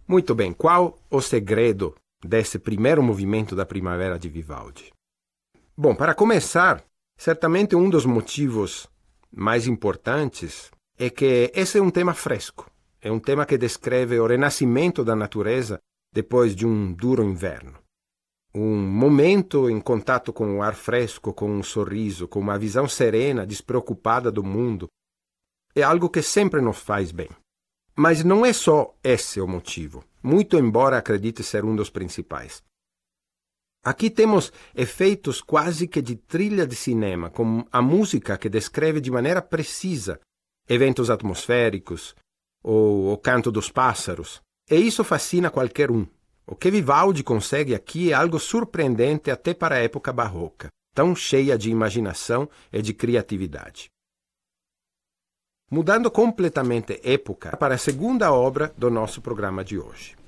Muito bem, qual o segredo desse primeiro movimento da Primavera de Vivaldi? Bom, para começar, certamente um dos motivos mais importantes é que esse é um tema fresco. É um tema que descreve o renascimento da natureza depois de um duro inverno. Um momento em contato com o ar fresco, com um sorriso, com uma visão serena, despreocupada do mundo, é algo que sempre nos faz bem. Mas não é só esse o motivo, muito embora acredite ser um dos principais. Aqui temos efeitos quase que de trilha de cinema, com a música que descreve de maneira precisa eventos atmosféricos ou o canto dos pássaros. E isso fascina qualquer um. O que Vivaldi consegue aqui é algo surpreendente até para a época barroca, tão cheia de imaginação e de criatividade. Mudando completamente época para a segunda obra do nosso programa de hoje.